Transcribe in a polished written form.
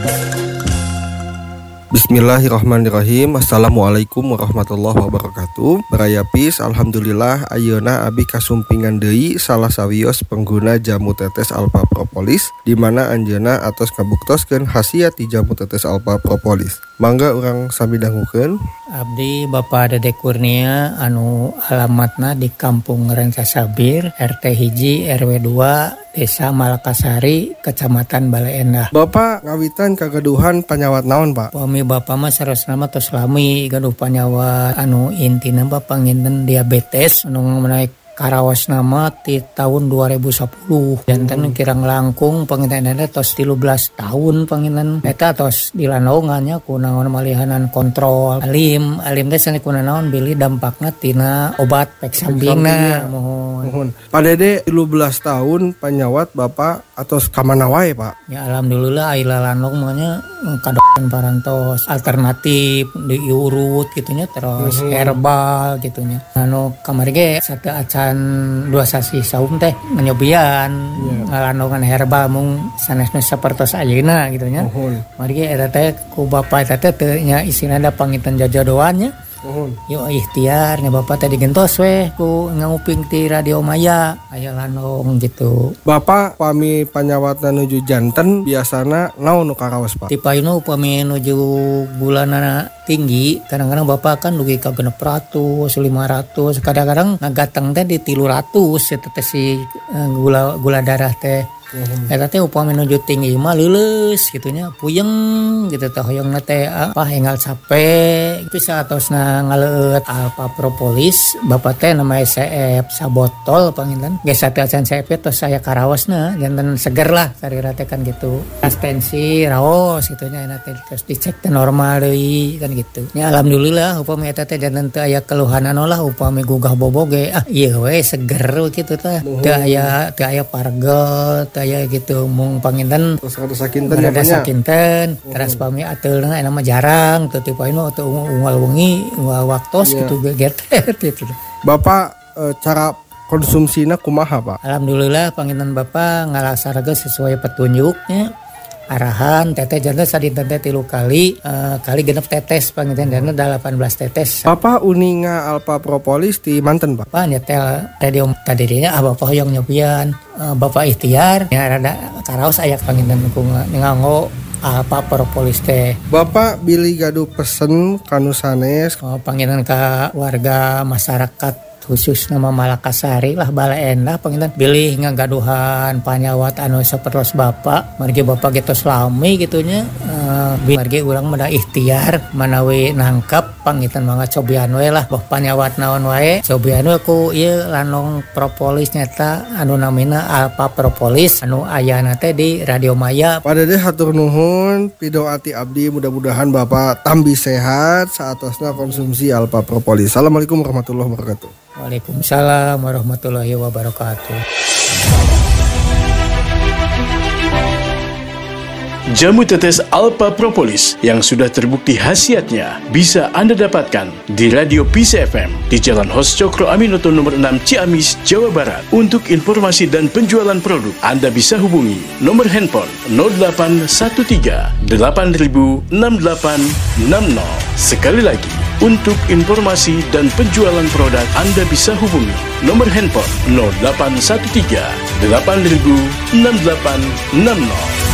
Bismillahirrahmanirrahim. Assalamualaikum warahmatullahi wabarakatuh. Barayapis, alhamdulillah ayeuna abi kasumpingan deui salah sawios pengguna jamu tetes alpha propolis di mana anjeunna atos ngabuktoskeun khasiat ti jamu tetes alpha propolis. Mangga urang sami dangukeun. Abdi Bapak Dede Kurnia anu alamatna di Kampung Rancasabir, RT hiji RW 2 Desa Malakasari, Kecamatan Bale Endah. Bapak ngawitan kagaduhan panyawat naon, Pak? Pami Bapak mah saresna mah tos lami gaduh panyawat anu intina Bapak nginten diabetes anu menaik karawas nama ti tahun 2010 janten kirang langkung panginten eta tos 13 tahun panginten eta tos dilanongannya ku naon malihanan kontrol alim teh sani ku naon bili dampakna tina obat pek sambingna mohon. Pak Dede 13 tahun panyawat Bapak atos kamana wae, Pak? Ya alhamdulillah aila lanong manya kadokan parantos alternatif diurut gitunya terus herbal gitunya. Anu kamari ge satea acan 2 sasi saum teh nyobian ngalanongan herbal mung sanesna sapertos ayeuna gitunya. Mari ge eta teh ku Bapak eta teh nya isina da panginten jajodoannya. Yo ikhtiar nya Bapak teh digentos we ku nguping ti Radio Maya aya lanong gitu. Bapak pami panyawatna nuju janten biasana naon nu karaos, Pak? Ti painu upami nuju bulanana tinggi kadang-kadang Bapak kan dugi ka 600 500 kadang-kadang ngagateng teh di 300 eta teh si gula darah teh. Eta teh upami nuju tinggi mah leuleus gitunya puyeng gitu teh hoyongna teh hengal capek itu saatosna ngaleut alpha propolis Bapak teh nama SCF sabotol panginten geus sateacan CF tos saya karawasna janten seger lah sarira teh kan gitu tensi raos gitunya eta teh terus dicek teh normal deui kan gitu nya alhamdulillah upami eta teh janten teu aya keluhanan lah upami gugah boboge ieu we seger kitu teh teu aya pargel ya gitu mung panginten terus ada sakinten terus pami ateulna eta mah jarang teu tipainu teu unggal wengi unggal waktos gitu geget gitu. Bapak cara konsumsina kumaha, Pak? Alhamdulillah panginten Bapak ngalaksanakeun sesuai petunjuknya arahan teteh janten sadinten teh 3 kali genep tetes panginten dana 18 tetes. Bapak uninga alpha propolis di manten, Pak? Pak nyetel radio tadinya Bapak hoyong nyobian Bapak ikhtiar ya rada karaos aya panginten ku nganggo alpha propolis teh. Bapak bilih gaduh pesen kanu sanes panginten ka warga masyarakat khusus nama Malakasari lah Bale Endah panginten bilih ngagaduhan panyawat anu sapertos Bapak margi Bapak getos lami gitunya margi urang mada ikhtiar manawi nangkap panginten mangga cobian we lah panyawat naon wae cobian we ku ieu lanong propolis nyata anu namina alpha propolis anu ayana teh di Radio Maya. Pak Dede hatur nuhun pidoati abdi mudah-mudahan Bapak tambi sehat saatosna konsumsi alpha propolis. Assalamualaikum warahmatullahi wabarakatuh. Waalaikumsalam warahmatullahi wabarakatuh. Jamu tetes alpha propolis yang sudah terbukti khasiatnya bisa Anda dapatkan di Radio Peace FM di Jalan Hos Cokro Aminoto nomor 6 Ciamis, Jawa Barat. Untuk informasi dan penjualan produk, Anda bisa hubungi nomor handphone 0813 8000 6860. Sekali lagi, untuk informasi dan penjualan produk Anda bisa hubungi nomor handphone 0813 8000 6860.